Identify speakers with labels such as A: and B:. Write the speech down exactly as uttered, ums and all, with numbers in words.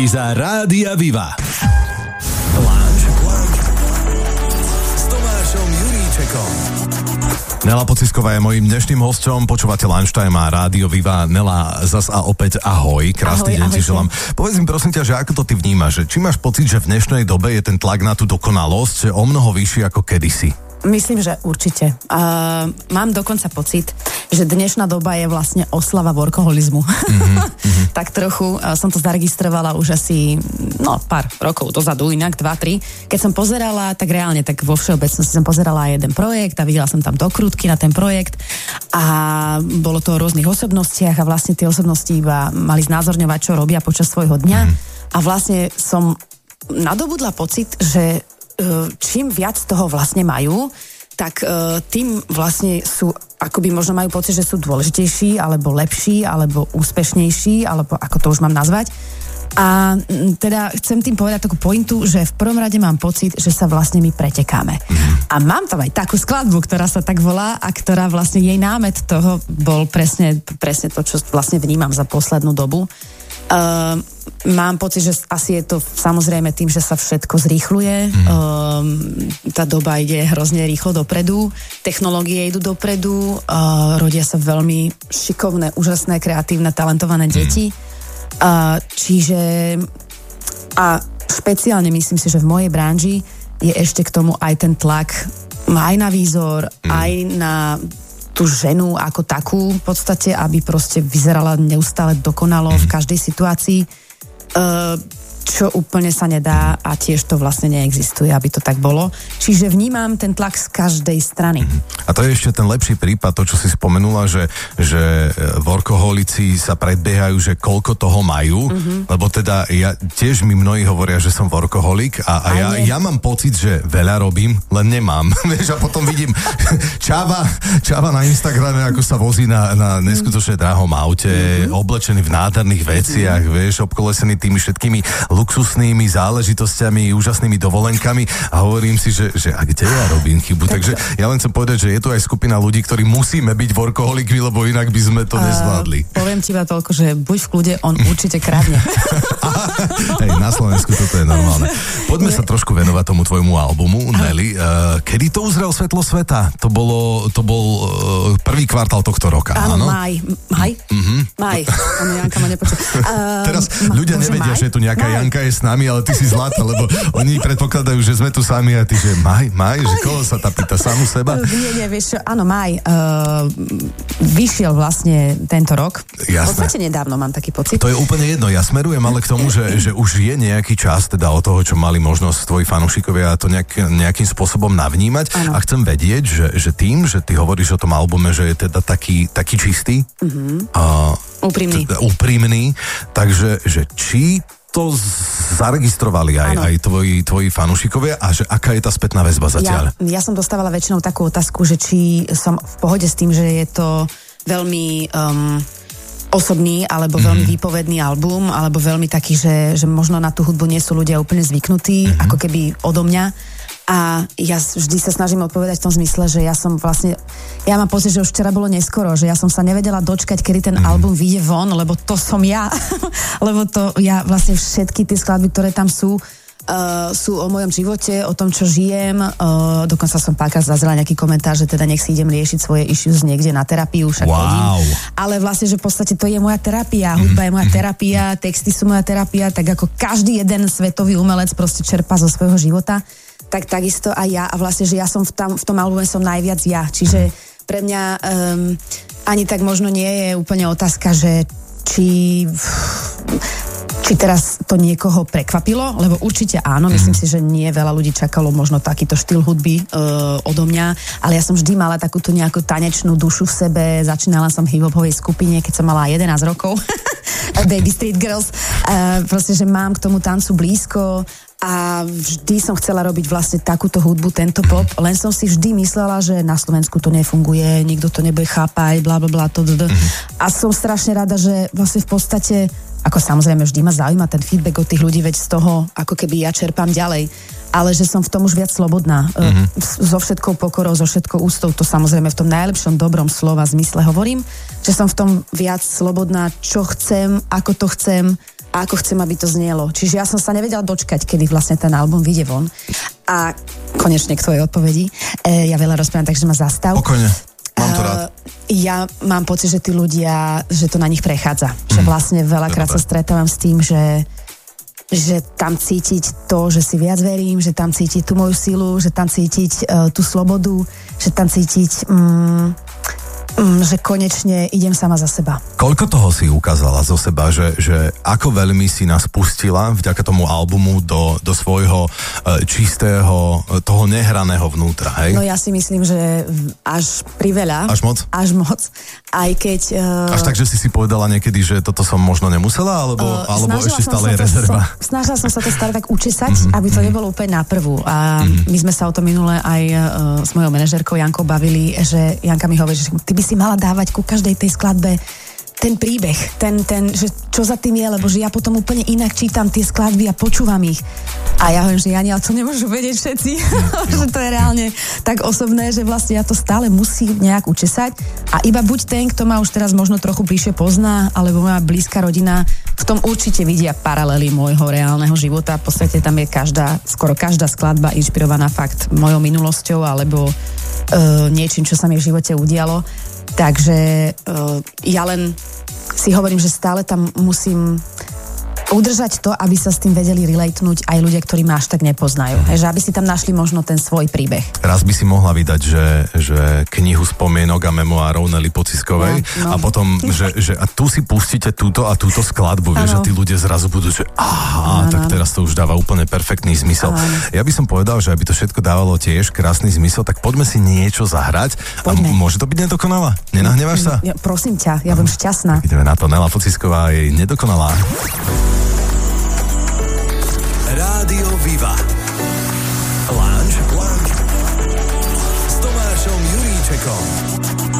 A: Za Rádia Viva. Lunch s Tomášom Juríčekom. Nela Pocisková je mojím dnešným hosťom. Počúvate Lunchtime a Rádio Viva. Nela, zas a opäť ahoj. Krásny ahoj, deň ti želám. Povedz mi prosím ťa, že ako to ty vnímaš? Že či máš pocit, že v dnešnej dobe je ten tlak na tú dokonalosť o mnoho vyšší ako kedysi?
B: Myslím, že určite. Uh, mám dokonca pocit, že dnešná doba je vlastne oslava workoholizmu. Mm-hmm. Tak trochu uh, som to zaregistrovala už asi no, pár rokov dozadu, inak dva, tri. Keď som pozerala, tak reálne, tak vo všeobecnosti som pozerala jeden projekt a videla som tam dokrutky na ten projekt a bolo to o rôznych osobnostiach a vlastne tie osobnosti iba mali znázorňovať, čo robia počas svojho dňa mm-hmm. a vlastne som nadobudla pocit, že čím viac toho vlastne majú, tak uh, tým vlastne sú, akoby možno majú pocit, že sú dôležitejší, alebo lepší, alebo úspešnejší, alebo ako to už mám nazvať. A teda chcem tým povedať takú pointu, že v prvom rade mám pocit, že sa vlastne my pretekáme. A mám tam aj takú skladbu, ktorá sa tak volá a ktorá vlastne jej námet toho bol presne, presne to, čo vlastne vnímam za poslednú dobu. Uh, mám pocit, že asi je to samozrejme tým, že sa všetko zrýchluje. Mm. Uh, tá doba ide hrozne rýchlo dopredu, technológie idú dopredu, uh, rodia sa veľmi šikovné, úžasné, kreatívne, talentované mm. deti. Uh, čiže a špeciálne myslím si, že v mojej branži je ešte k tomu aj ten tlak aj na výzor, mm. aj na tú ženu ako takú v podstate, aby proste vyzerala neustále dokonalo v každej situácii, čo úplne sa nedá a tiež to vlastne neexistuje, aby to tak bolo. Čiže vnímam ten tlak z každej strany.
A: A to je ešte ten lepší prípad, to, čo si spomenula, že, že workoholici sa predbiehajú, že koľko toho majú, mm-hmm. lebo teda ja, tiež mi mnohí hovoria, že som workoholik a, a ja, ja mám pocit, že veľa robím, len nemám. Vieš, a potom vidím Čava, Čava na Instagrame, ako sa vozí na, na neskutočne drahom aute, mm-hmm. oblečený v nádherných veciach, mm-hmm. vieš, obkolesený tými všetkými luxusnými záležitosťami, úžasnými dovolenkami a hovorím si, že, že a kde ja robím chybu? Takže ja len chcem povedať, že je tu aj skupina ľudí, ktorí musíme byť workoholikmi, lebo inak by sme to uh, nezvládli.
B: Poviem ti iba toľko, že buď v kľude, on určite kradne.
A: Hej, na Slovensku toto je normálne. Poďme sa trošku venovať tomu tvojmu albumu, Nelly. Uh, kedy to uzrel svetlo sveta? To bolo, to bol uh, prvý kvartál tohto roka, áno?
B: Áno, maj. Maj? Mm-hmm. Maj. Áno, Janka ma nepočuje. Uh,
A: Teraz ľudia nevedia, maj? Že je tu nejaká maj. Janka je s nami, ale ty si zlatá, lebo oni predpokladajú, že sme tu sami a ty, že maj, maj, že koho sa tá pýta, samu seba?
B: Nie, nie, vieš čo, áno, maj. Uh, vyšiel vlastne tento rok.
A: Jasné.
B: V podstate nedávno mám taký pocit.
A: To je úplne jedno, ja smerujem ale k tomu, že, že už je nejaký čas, teda od toho, čo mali možnosť tvoji fanúšikovia to nejak, nejakým spôsobom navnímať. Ano. A chcem vedieť, že, že tým, že ty hovoríš o tom albume, že je teda taký, taký čistý, mm-hmm. a,
B: úprimný.
A: Teda úprimný, takže že či to zaregistrovali aj, aj tvoji, tvoji fanúšikovia a že aká je tá spätná väzba zatiaľ?
B: Ja, ja som dostávala väčšinou takú otázku, že či som v pohode s tým, že je to veľmi um, osobný alebo mm-hmm. veľmi výpovedný album, alebo veľmi taký, že, že možno na tú hudbu nie sú ľudia úplne zvyknutí, mm-hmm. ako keby odo mňa. A ja vždy sa snažím odpovedať v tom zmysle, že ja som vlastne, ja mám pocit, že už včera bolo neskoro, že ja som sa nevedela dočkať, kedy ten mm. album vyjde von, lebo to som ja. Lebo to ja vlastne všetky tie skladby, ktoré tam sú, uh, sú o mojom živote, o tom, čo žijem. Uh, dokonca som párkrát zazrela nejaký komentár, že teda nech si idem riešiť svoje issues niekde na terapiu, však
A: wow.
B: chodím. Ale vlastne, že v podstate to je moja terapia, hudba je moja terapia, texty sú moja terapia, tak ako každý jeden svetový umelec proste čerpá zo svojho života, tak takisto aj ja a vlastne, že ja som v, tam, v tom albume som najviac ja, čiže pre mňa um, ani tak možno nie je úplne otázka, že či či teraz to niekoho prekvapilo, lebo určite áno, myslím si, že nie veľa ľudí čakalo možno takýto štýl hudby uh, odo mňa, ale ja som vždy mala takúto nejakú tanečnú dušu v sebe, začínala som v hip-hopovej skupine, keď som mala jedenásť rokov, Baby Street Girls, uh, proste, že mám k tomu tancu blízko a vždy som chcela robiť vlastne takúto hudbu, tento pop, len som si vždy myslela, že na Slovensku to nefunguje, nikto to nebude chápať, bla bla bla, to, to, to. A som strašne rada, že vlastne v podstate, ako samozrejme vždy ma zaujíma ten feedback od tých ľudí, veď z toho, ako keby ja čerpám ďalej, ale že som v tom už viac slobodná, mm-hmm. so všetkou pokorou, so všetkou ústou, to samozrejme v tom najlepšom dobrom slova zmysle hovorím, že som v tom viac slobodná, čo chcem, ako to chcem, a ako chcem, aby to znielo. Čiže ja som sa nevedela dočkať, kedy vlastne ten album vyjde von. A konečne k tvojej odpovedi. E, ja veľa rozprávam, takže ma zastav.
A: Pokojne. Mám to rád. Uh,
B: ja mám pocit, že tí ľudia, že to na nich prechádza. Mm. Že vlastne veľakrát sa stretávam s tým, že že tam cítiť to, že si viac verím, že tam cítiť tú moju silu, že tam cítiť uh, tú slobodu, že tam cítiť, um, um, že konečne idem sama za seba.
A: Koľko toho si ukázala zo seba, že, že ako veľmi si nás pustila vďaka tomu albumu do, do svojho uh, čistého, toho nehraného vnútra, hej?
B: No ja si myslím, že až priveľa.
A: Až moc?
B: Až moc. Aj keď... Uh,
A: až tak, že si si povedala niekedy, že toto som možno nemusela, alebo, uh, alebo ešte stále je rezerva?
B: Som, snažila som sa to stále tak učesať, mm-hmm. aby to nebolo úplne na prvú. A mm-hmm. my sme sa o to minule aj uh, s mojou manažérkou Jankou bavili, že Janka mi hovorí, že ty by si mala dávať ku každej tej skladbe ten príbeh, ten, ten, že čo za tým je, lebo že ja potom úplne inak čítam tie skladby a počúvam ich. A ja hovorím, že Jani, ale to nemôžu vedieť všetci, že to je reálne tak osobné, že vlastne ja to stále musím nejak učesať a iba buď ten, kto ma už teraz možno trochu bližšie pozná, alebo moja blízka rodina, v tom určite vidia paralely môjho reálneho života. V podstate tam je každá, skoro každá skladba inšpirovaná fakt mojou minulosťou alebo uh, niečím, čo sa mi v živote udialo. Takže uh, ja len si hovorím, že stále tam musím udržať to, aby sa s tým vedeli relatenúť aj ľudia, ktorí ma až tak nepoznajú. Mm. Že aby si tam našli možno ten svoj príbeh.
A: Raz by si mohla vydať, že, že knihu spomienok a memoárov Nely Pociskovej no, no. a potom, že, že a tu si pustíte túto a túto skladbu, vieš, a tí ľudia zrazu budú, že aha, tak teraz to už dáva úplne perfektný zmysel. Ano. Ja by som povedal, že aby to všetko dávalo tiež krásny zmysel, tak poďme si niečo zahrať. Poďme. A môže to byť nedokonalá? Nenahneváš sa?
B: Ja, prosím ťa, ja budem šťastná.
A: Ideme na to. Nela Pocisková je nedokonalá.
C: Rádio Viva. Lounge, Lounge s Tomášom Juríčekom.